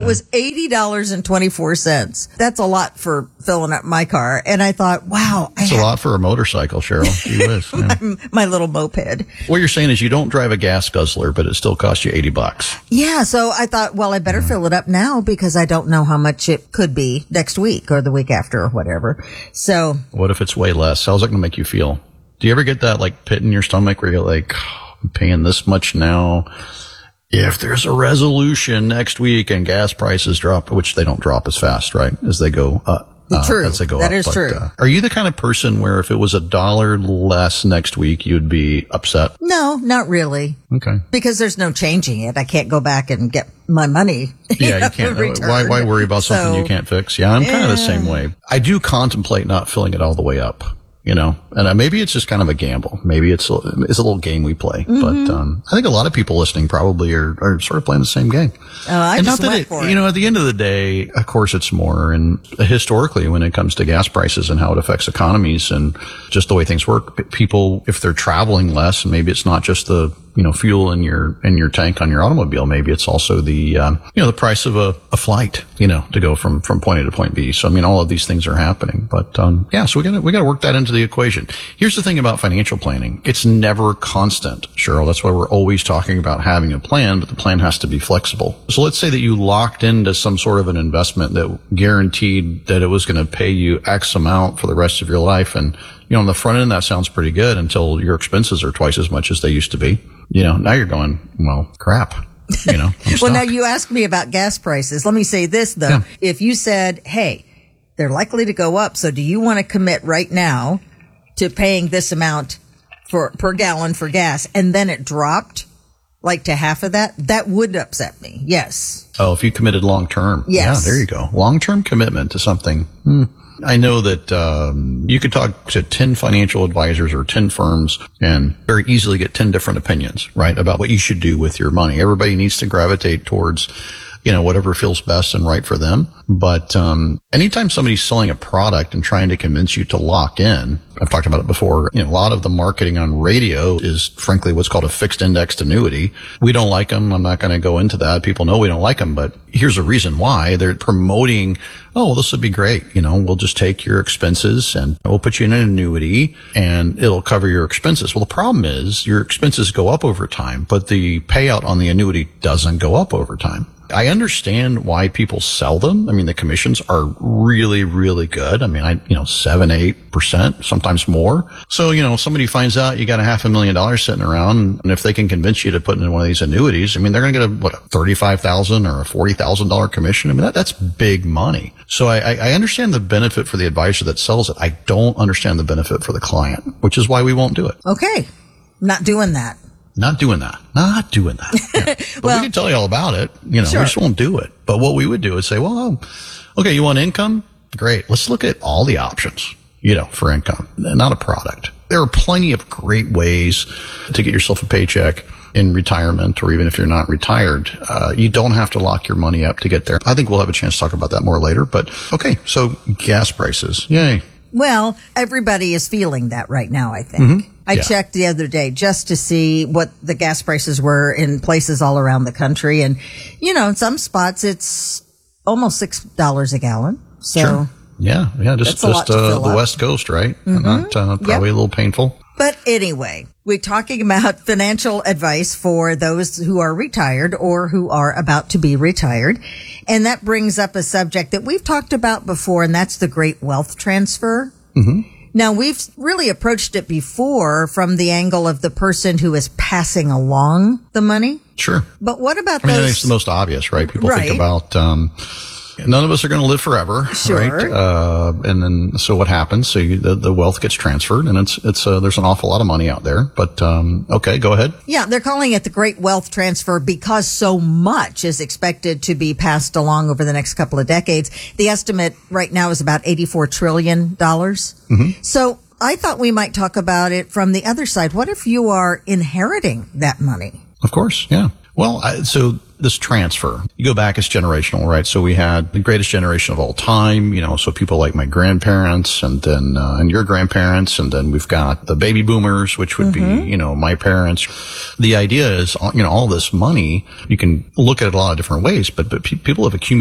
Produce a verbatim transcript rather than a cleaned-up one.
was eighty dollars and twenty-four cents. That's a lot for filling up my car. And I thought, wow. It's a had, lot for a motorcycle, Cheryl. Gee whiz, yeah. my, my little moped. What you're saying is you don't drive a gas guzzler, but it still costs you eighty bucks. Yeah. So I thought, well, I better fill it up now because I don't know how much it could be next week or the week after or whatever. So what if it's way less? How's it going to make you feel? Do you ever get that like pit in your stomach where you're like, oh, I'm paying this much now? If there's a resolution next week and gas prices drop, which they don't drop as fast, right, as they go up. Uh, true. As they go that up. is but, true. Uh, are you the kind of person where if it was a dollar less next week, you'd be upset? No, not really. Okay. Because there's no changing it. I can't go back and get my money. Yeah, you can't. returned. Why, why worry about something So, you can't fix? Yeah, I'm kind of the same way. I do contemplate not filling it all the way up. You know, and uh, maybe it's just kind of a gamble. Maybe it's a, it's a little game we play. Mm-hmm. But um, I think a lot of people listening probably are, are sort of playing the same game. Oh, I and just not that went it, for it. You know, at the end of the day, of course, it's more. And historically, when it comes to gas prices and how it affects economies and just the way things work, people, if they're traveling less, and maybe it's not just the you know fuel in your in your tank on your automobile, maybe it's also the um, you know the price of a, a flight, you know, to go from from point A to point B. So I mean, all of these things are happening. But um, yeah, so we got we got to work that into the equation. Here's the thing about financial planning. It's never constant, Cheryl. That's why we're always talking about having a plan, but the plan has to be flexible. So let's say that you locked into some sort of an investment that guaranteed that it was going to pay you X amount for the rest of your life. And, you know, on the front end, that sounds pretty good until your expenses are twice as much as they used to be. You know, now you're going, well, crap. You know, I'm well, now stuck. you asked me about gas prices. Let me say this, though. Yeah. If you said, hey, they're likely to go up, so do you want to commit right now to paying this amount for per gallon for gas, and then it dropped like to half of that, that would upset me. Yes. Oh, if you committed long term. Yes. Yeah, there you go. Long term commitment to something. Hmm. I know that um, you could talk to ten financial advisors or ten firms and very easily get ten different opinions, right, about what you should do with your money. Everybody needs to gravitate towards, you know, whatever feels best and right for them. But um anytime somebody's selling a product and trying to convince you to lock in, I've talked about it before, you know, a lot of the marketing on radio is frankly what's called a fixed indexed annuity. We don't like them. I'm not going to go into that. People know we don't like them, but here's a reason why. They're promoting, oh, well, this would be great. You know, we'll just take your expenses and we'll put you in an annuity and it'll cover your expenses. Well, the problem is your expenses go up over time, but the payout on the annuity doesn't go up over time. I understand why people sell them. I mean, the commissions are really, really good. I mean, I, you know, seven, eight percent, sometimes more. So, you know, somebody finds out you got a half a million dollars sitting around, and if they can convince you to put in one of these annuities, I mean, they're going to get a, what, a thirty-five thousand dollars or a forty thousand dollars commission. I mean, that, that's big money. So I, I understand the benefit for the advisor that sells it. I don't understand the benefit for the client, which is why we won't do it. Okay. Not doing that. Not doing that. Not doing that. Yeah. But Well, we can tell you all about it. You know, sure. we just won't do it. But what we would do is say, well, okay, you want income? Great. Let's look at all the options, you know, for income, not a product. There are plenty of great ways to get yourself a paycheck in retirement, or even if you're not retired. Uh, you don't have to lock your money up to get there. I think we'll have a chance to talk about that more later. But okay, so gas prices. Yay. Well, everybody is feeling that right now, I think. Mm-hmm. I Yeah. checked the other day just to see what the gas prices were in places all around the country. And, you know, in some spots, it's almost six dollars a gallon. So, Sure. Yeah. Yeah. Just, That's a lot just, to uh, fill the up. West Coast, right? Not, uh, probably a little painful. But anyway, we're talking about financial advice for those who are retired or who are about to be retired. And that brings up a subject that we've talked about before, and that's the great wealth transfer. Mm-hmm. Now, we've really approached it before from the angle of the person who is passing along the money. Sure. But what about I mean, those? it's the most obvious, right? People Right. think about, um, none of us are going to live forever, Sure. right? Uh, and then, so what happens? So you, the, the wealth gets transferred, and it's, it's, uh, there's an awful lot of money out there, but, um, okay, go ahead. Yeah, they're calling it the great wealth transfer because so much is expected to be passed along over the next couple of decades. The estimate right now is about eighty-four trillion dollars. Mm-hmm. So I thought we might talk about it from the other side. What if you are inheriting that money? Of course. Yeah. Well, I, so this transfer, you go back, it's generational, right? So we had the greatest generation of all time, you know, so people like my grandparents and then, uh, and your grandparents. And then we've got the baby boomers, which would Mm-hmm. be, you know, my parents. The idea is, you know, all this money, you can look at it a lot of different ways, but, but pe- people have accumulated